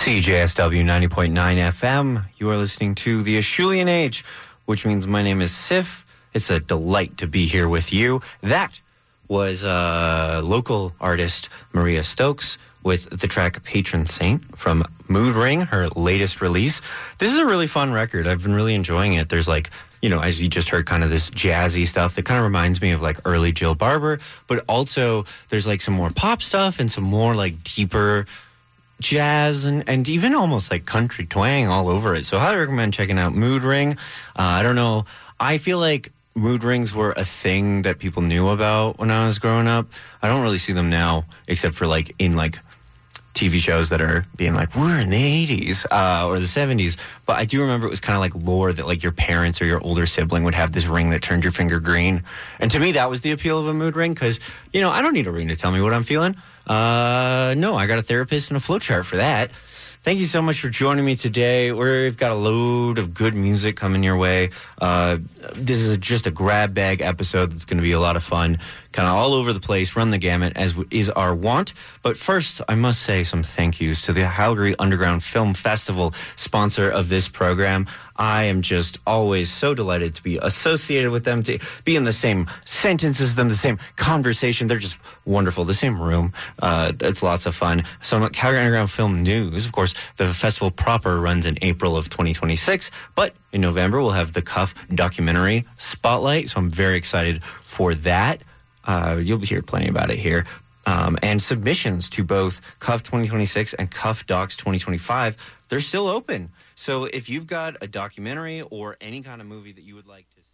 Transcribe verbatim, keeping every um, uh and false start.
C J S W ninety point nine F M. You are listening to The Acheulean Age, which means my name is Sif. It's a delight to be here with you. That was uh, local artist Maria Stokes with the track Patron Saint from Mood Ring, her latest release. This is a really fun record. I've been really enjoying it. There's like, you know, as you just heard, kind of this jazzy stuff that kind of reminds me of like early Jill Barber, but also there's like some more pop stuff and some more like deeper jazz and, and even almost like country twang all over it. So I highly recommend checking out Mood Ring. Uh, I don't know. I feel like mood rings were a thing that people knew about when I was growing up. I don't really see them now, except for like in like T V shows that are being like, we're in the eighties uh, or the seventies. But I do remember it was kind of like lore that like your parents or your older sibling would have this ring that turned your finger green. And to me, that was the appeal of a mood ring because, you know, I don't need a ring to tell me what I'm feeling. Uh, no, I got a therapist and a flowchart for that. Thank you so much for joining me today. We've got a load of good music coming your way. Uh, this is just a grab bag episode that's going to be a lot of fun. Kind of all over the place, run the gamut, as is our want. But first, I must say some thank yous to the Calgary Underground Film Festival, sponsor of this program. I am just always so delighted to be associated with them, to be in the same sentence as them, the same conversation. They're just wonderful. The same room. Uh, it's lots of fun. So Calgary Underground Film News, of course, the festival proper runs in April of twenty twenty-six, but in November we'll have the Cuff documentary spotlight, so I'm very excited for that. Uh, you'll hear plenty about it here. Um, and submissions to both Cuff twenty twenty-six and Cuff Docs twenty twenty-five, they're still open. So if you've got a documentary or any kind of movie that you would like to see,